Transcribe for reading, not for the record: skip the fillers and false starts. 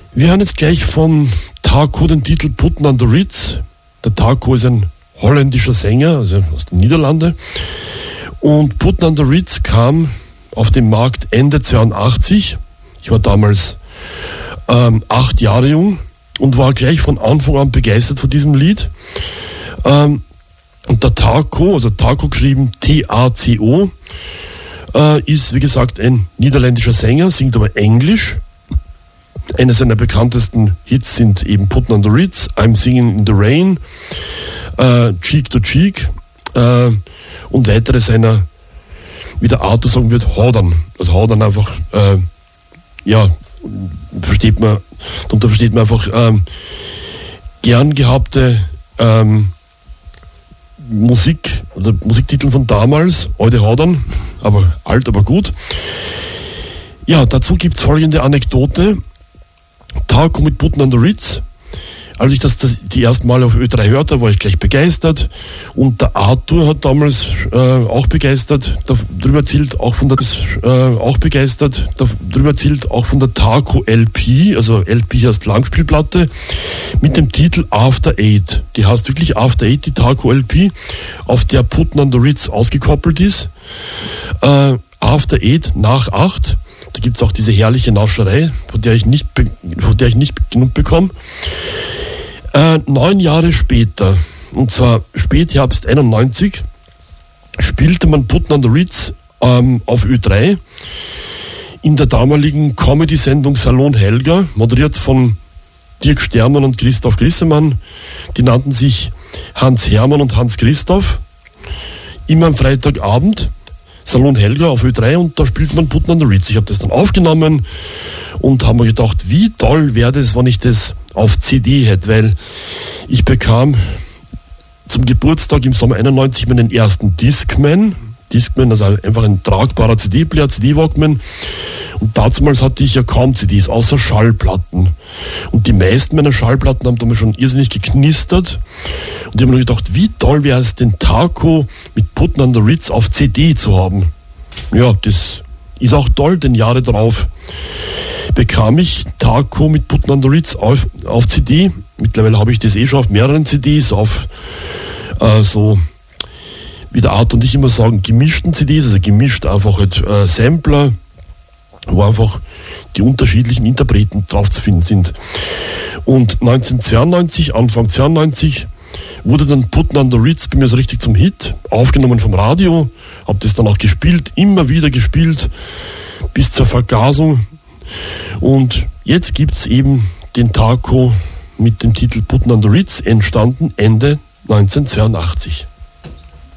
Wir hören jetzt gleich von Taco den Titel Putten an the Ritz. Der Taco ist ein holländischer Sänger, also aus den Niederlanden. Und Putten an the Ritz kam auf den Markt Ende 82. Ich war damals 8 Jahre jung und war gleich von Anfang an begeistert von diesem Lied. Und der Taco, also Taco geschrieben T-A-C-O, ist wie gesagt ein niederländischer Sänger, singt aber Englisch. Einer seiner bekanntesten Hits sind eben Putten on the Ritz, I'm Singing in the Rain, Cheek to Cheek und weitere seiner, wie der Arthur sagen wird, Hodern. Also Hodern einfach, versteht man einfach gern gehabte Musik oder Musiktitel von damals, heute Hodern, aber alt, aber gut. Ja, dazu gibt es folgende Anekdote. Taco mit Putten on the Ritz. Als ich das die ersten Mal auf Ö3 hörte, war ich gleich begeistert. Und der Arthur hat damals auch begeistert darüber erzählt, auch von der Taco LP, also LP heißt Langspielplatte, mit dem Titel After 8. Die heißt wirklich After 8, die Taco LP, auf der Putten on the Ritz ausgekoppelt ist. After 8, nach 8. Da gibt es auch diese herrliche Nascherei, von der ich nicht genug bekomme. 9 Jahre später, und zwar Spätherbst 91, spielte man Putten on the Ritz auf Ö3 in der damaligen Comedy-Sendung Salon Helga, moderiert von Dirk Stermann und Christoph Grissemann. Die nannten sich Hans Hermann und Hans Christoph. Immer am Freitagabend. Salon Helga auf Ö3 und da spielt man Putten on the Ritz. Ich habe das dann aufgenommen und habe mir gedacht, wie toll wäre das, wenn ich das auf CD hätte, weil ich bekam zum Geburtstag im Sommer 91 meinen ersten Discman, also einfach ein tragbarer CD-Player, CD-Walkman, und damals hatte ich ja kaum CDs, außer Schallplatten. Und die meisten meiner Schallplatten haben damals schon irrsinnig geknistert. Und ich habe mir gedacht, wie toll wäre es, den Taco mit Putten on the Ritz auf CD zu haben. Ja, das ist auch toll, denn Jahre darauf bekam ich Taco mit Putten on the Ritz auf CD. Mittlerweile habe ich das schon auf mehreren CDs, auf so, wie der Art und ich immer sagen, gemischten CDs, also gemischt einfach halt Sampler, wo einfach die unterschiedlichen Interpreten drauf zu finden sind. Und 1992, Anfang 92, wurde dann Putten on the Ritz bei mir so richtig zum Hit, aufgenommen vom Radio, habe das dann auch gespielt, immer wieder gespielt, bis zur Vergasung. Und jetzt gibt es eben den Taco mit dem Titel Putten on the Ritz, entstanden Ende 1982.